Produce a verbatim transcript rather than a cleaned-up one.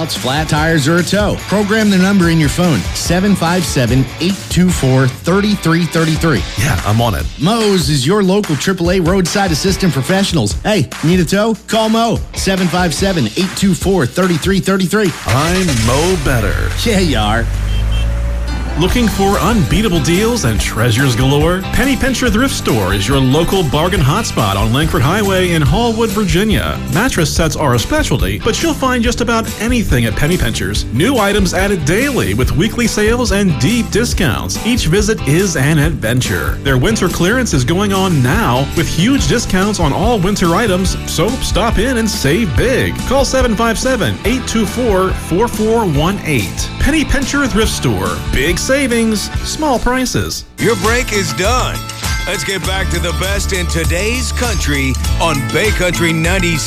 flat tires, or a tow. Program the number in your phone, seven five seven, eight two four, three three three three. Yeah, I'm on it. Moe's is your local triple A roadside assistant professionals. Hey, need a tow? Call Mo, seven five seven, eight two four, three three three three. I'm Mo Better. Yeah, you are. Looking for unbeatable deals and treasures galore? Penny Pincher Thrift Store is your local bargain hotspot on Langford Highway in Hallwood, Virginia. Mattress sets are a specialty, but you'll find just about anything at Penny Pincher's. New items added daily with weekly sales and deep discounts. Each visit is an adventure. Their winter clearance is going on now with huge discounts on all winter items, so stop in and save big. Call seven five seven, eight two four, four four one eight. Penny Pincher Thrift Store. Big savings, small prices. Your break is done. Let's get back to the best in today's country on Bay Country ninety-six.